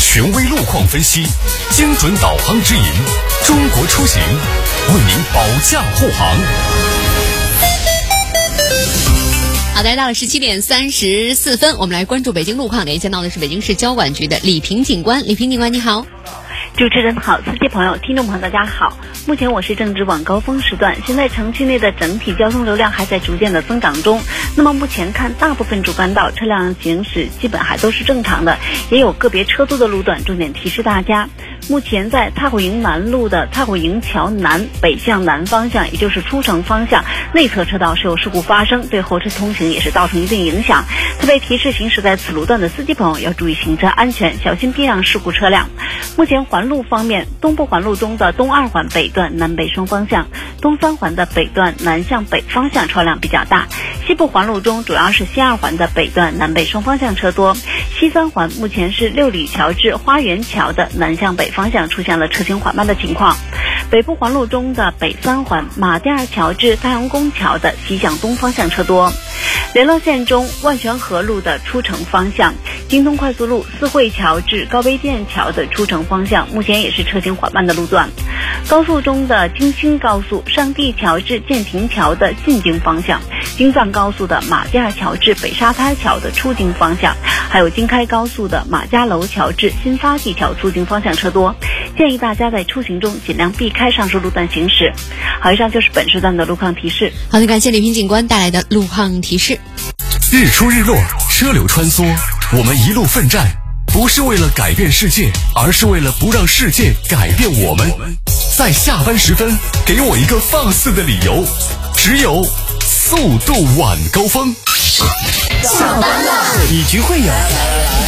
权威路况分析，精准导航指引，中国出行为您保驾护航。 好的，到了17点34分，我们来关注北京路况。连线到的是北京市交管局的李平警官。李平警官，你好。 主持人好，司机朋友、听众朋友大家好。目前我市正值晚高峰时段，现在城区内的整体交通流量还在逐渐的增长中。那么目前看，大部分主干道车辆行驶基本还都是正常的，也有个别车多的路段，重点提示大家。目前在太湖营南路的太湖营桥南北向南方向，也就是出城方向内侧车道是有事故发生，对后车通行也是造成一定影响。特别提示行驶在此路段的司机朋友要注意行车安全，小心避让事故车辆。目前环路方面，东部环路中的东二环北段南北双方向，东三环的北段南向北方向车辆比较大。西部环路中主要是西二环的北段南北双方向车多。西三环目前是六里桥至花园桥的南向北方向出现了车行缓慢的情况。北部环路中的北三环马甸二桥至太阳宫桥的西向东方向车多。联络线中万泉河路的出城方向，京通快速路四惠桥至高碑店桥的出城方向目前也是车行缓慢的路段。高速中的京新高速上地桥至建平桥的进京方向，京藏高速的马甸二桥至北沙滩桥的出京方向，还有京开高速的马家楼桥至新发地桥出京方向车多，建议大家在出行中尽量避开上述路段行驶。好，以上就是本时段的路况提示。 好的，感谢李平警官带来的路况提示。 日出日落，车流穿梭，我们一路奋战，不是为了改变世界，而是为了不让世界改变我们。在下班时分，给我一个放肆的理由，只有速度晚高峰。 下班了，你局会有